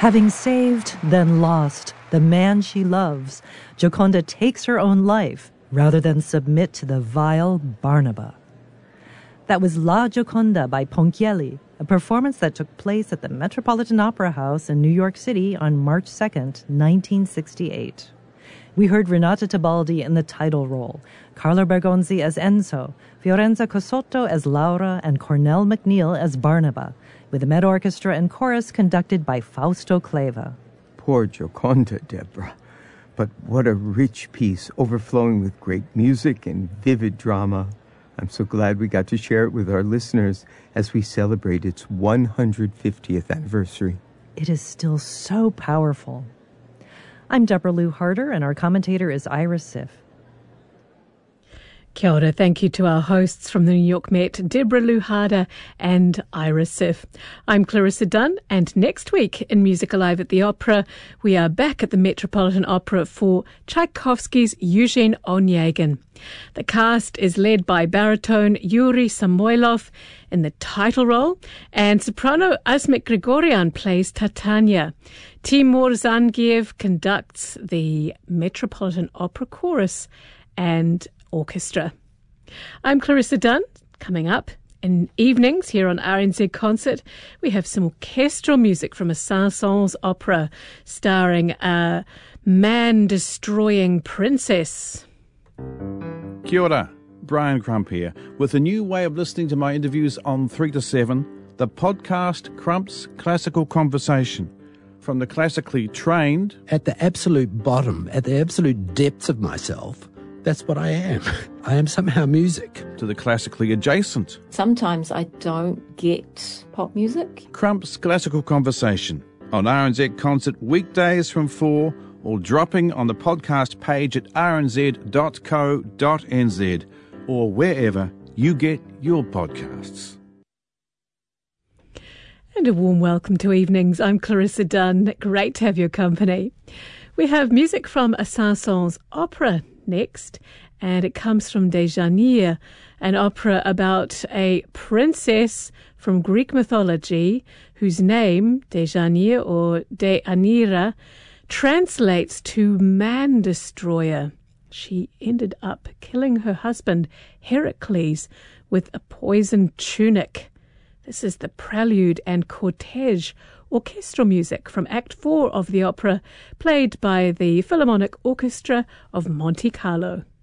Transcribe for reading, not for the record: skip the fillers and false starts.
Having saved, then lost, the man she loves, Gioconda takes her own life rather than submit to the vile Barnaba. That was La Gioconda by Ponchielli, a performance that took place at the Metropolitan Opera House in New York City on March 2nd, 1968. We heard Renata Tebaldi in the title role, Carlo Bergonzi as Enzo, Fiorenza Cosotto as Laura, and Cornell McNeil as Barnaba, with the Met Orchestra and chorus conducted by Fausto Cleva. Poor Gioconda, Deborah. But what a rich piece, overflowing with great music and vivid drama. I'm so glad we got to share it with our listeners as we celebrate its 150th anniversary. It is still so powerful. I'm Deborah Lou Harder, and our commentator is Iris Siff. Kia ora. Thank you to our hosts from the New York Met, Deborah Lou Harder and Iris Siff. I'm Clarissa Dunn, and next week in Music Alive at the Opera, we are back at the Metropolitan Opera for Tchaikovsky's Eugene Onegin. The cast is led by baritone Yuri Samoilov in the title role, and soprano Asmik Grigorian plays Titania. Timur Zangiev conducts the Metropolitan Opera Chorus and Orchestra. I'm Clarissa Dunn. Coming up in evenings here on RNZ Concert, we have some orchestral music from a Saint-Saëns opera starring a man-destroying princess. Kia ora, Brian Crump here, with a new way of listening to my interviews on 3 to 7, the podcast Crump's Classical Conversation. From the classically trained... At the absolute bottom, at the absolute depths of myself, that's what I am. I am somehow music. To the classically adjacent. Sometimes I don't get pop music. Crump's Classical Conversation on RNZ Concert weekdays from 4, or dropping on the podcast page at rnz.co.nz or wherever you get your podcasts. And a warm welcome to Evenings. I'm Clarissa Dunn. Great to have your company. We have music from a Saint-Saëns opera next, and it comes from Dejanira, an opera about a princess from Greek mythology whose name, Dejanira or Deianira, translates to man-destroyer. She ended up killing her husband, Heracles, with a poisoned tunic. This is the prelude and cortege orchestral music from Act 4 of the opera, played by the Philharmonic Orchestra of Monte Carlo.